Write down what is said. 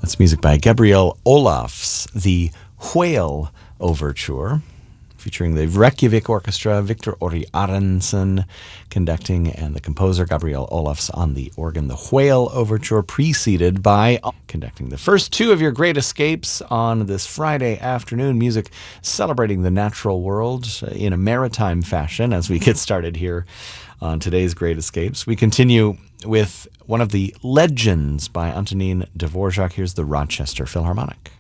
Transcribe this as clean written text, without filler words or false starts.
That's music by Gabriel Olafs, the Whale Overture, featuring the Reykjavik Orchestra, Victor Ori Aronson conducting, and the composer Gabriel Olafs on the organ. The Whale Overture preceded by conducting the first two of your great escapes on this Friday afternoon. Music celebrating the natural world in a maritime fashion as we get started here on today's Great Escapes. We continue with one of the legends by Antonin Dvorak. Here's the Rochester Philharmonic.